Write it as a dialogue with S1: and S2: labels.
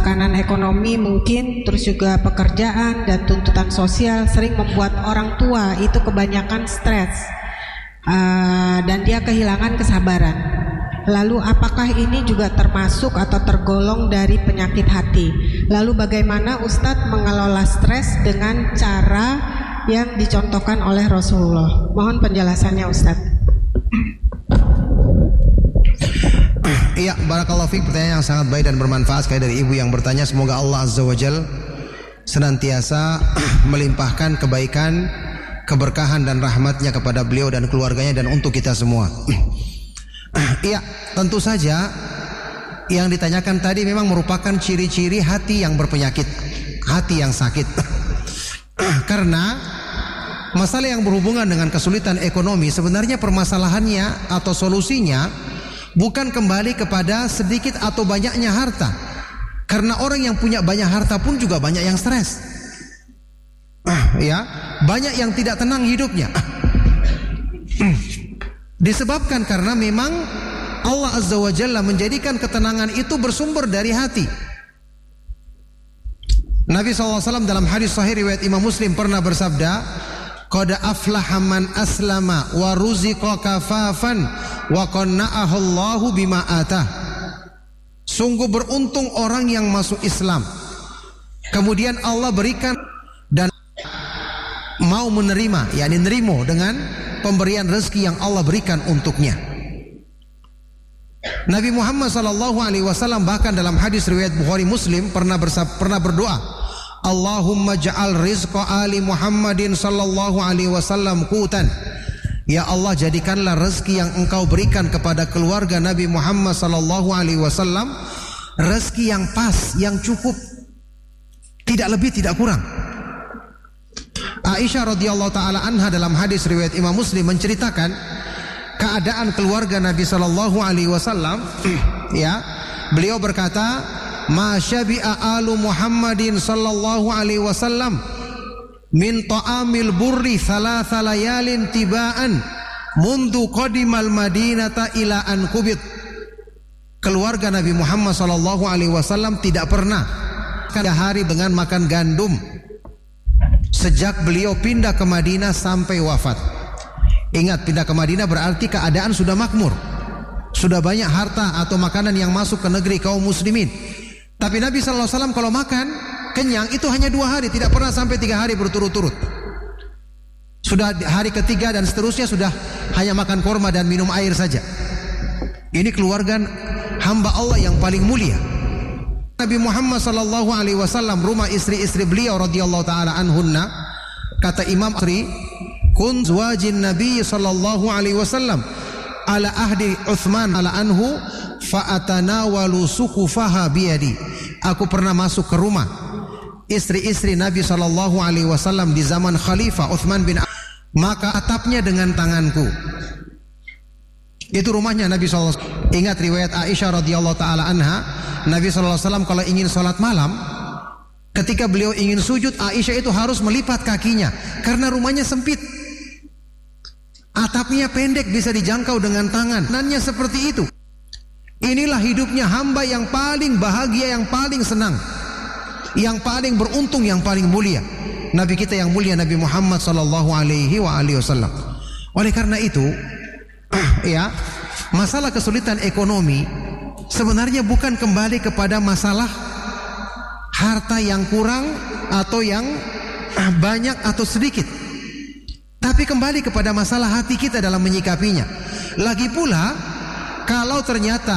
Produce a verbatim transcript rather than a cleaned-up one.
S1: tekanan ekonomi mungkin, terus juga pekerjaan dan tuntutan sosial sering membuat orang tua itu kebanyakan stres uh, dan dia kehilangan kesabaran. Lalu apakah ini juga termasuk atau tergolong dari penyakit hati? Lalu bagaimana Ustadz mengelola stres dengan cara yang dicontohkan oleh Rasulullah? Mohon penjelasannya Ustadz.
S2: Iya, barakallahu fiik, pertanyaan yang sangat baik dan bermanfaat sekali dari ibu yang bertanya. Semoga Allah Azza wa Jal senantiasa melimpahkan kebaikan, keberkahan dan rahmatnya kepada beliau dan keluarganya dan untuk kita semua. Iya, tentu saja yang ditanyakan tadi memang merupakan ciri-ciri hati yang berpenyakit, hati yang sakit. Karena masalah yang berhubungan dengan kesulitan ekonomi sebenarnya permasalahannya atau solusinya bukan kembali kepada sedikit atau banyaknya harta. Karena orang yang punya banyak harta pun juga banyak yang stres. Ya, banyak yang tidak tenang hidupnya. Disebabkan karena memang Allah Azza wa Jalla menjadikan ketenangan itu bersumber dari hati. Nabi shallallahu alaihi wasallam dalam hadis sahih riwayat Imam Muslim pernah bersabda, qad aflaha man aslama wa ruziqa kafafan wa qanna'ahu Allahu bima atah. Sungguh beruntung orang yang masuk Islam, kemudian Allah berikan dan mau menerima, yakni nerimo dengan pemberian rezeki yang Allah berikan untuknya. Nabi Muhammad sallallahu alaihi wasallam bahkan dalam hadis riwayat Bukhari Muslim pernah bersab, pernah berdoa, Allahumma ja'al rizqa ali Muhammadin sallallahu alaihi wasallam qutan. Ya Allah, jadikanlah rezeki yang engkau berikan kepada keluarga Nabi Muhammad sallallahu alaihi wasallam rezeki yang pas, yang cukup, tidak lebih tidak kurang. Aisyah radhiyallahu taala anha dalam hadis riwayat Imam Muslim menceritakan keadaan keluarga Nabi sallallahu alaihi wasallam. Ya, beliau berkata, ma syabi'a alu Muhammadin sallallahu alaihi wasallam min ta'amil burri thalatha layalin tibaan mundu qadimal madinata ila an kubit. Keluarga Nabi Muhammad sallallahu alaihi wasallam tidak pernah tiga hari dengan makan gandum sejak beliau pindah ke Madinah sampai wafat. Ingat, pindah ke Madinah berarti keadaan sudah makmur, sudah banyak harta atau makanan yang masuk ke negeri kaum muslimin. Tapi Nabi sallallahu alaihi wasallam kalau makan kenyang itu hanya dua hari, tidak pernah sampai tiga hari berturut-turut. Sudah hari ketiga dan seterusnya sudah hanya makan korma dan minum air saja. Ini keluarga hamba Allah yang paling mulia. Nabi Muhammad sallallahu alaihi wasallam, rumah istri-istri beliau radhiyallahu taala anhunna, kata Imam Asri, kun zwajin Nabi sallallahu alaihi wasallam ala ahdi Uthman ala anhu fa atanawalu sukufaha biyadi. Aku pernah masuk ke rumah istri-istri Nabi sallallahu alaihi wasallam di zaman Khalifah Uthman bin Affan, maka atapnya dengan tanganku. Itu rumahnya Nabi sallallahu alaihi wasallam. Ingat riwayat Aisyah radhiyallahu taala anha, Nabi sallallahu alaihi wasallam kalau ingin salat malam, ketika beliau ingin sujud, Aisyah itu harus melipat kakinya karena rumahnya sempit. Atapnya pendek, bisa dijangkau dengan tangan. Nannya seperti itu. Inilah hidupnya hamba yang paling bahagia, yang paling senang, yang paling beruntung, yang paling mulia. Nabi kita yang mulia Nabi Muhammad sallallahu alaihi wasallam. Oleh karena itu, ya, masalah kesulitan ekonomi sebenarnya bukan kembali kepada masalah harta yang kurang atau yang banyak atau sedikit, tapi kembali kepada masalah hati kita dalam menyikapinya. Lagi pula, kalau ternyata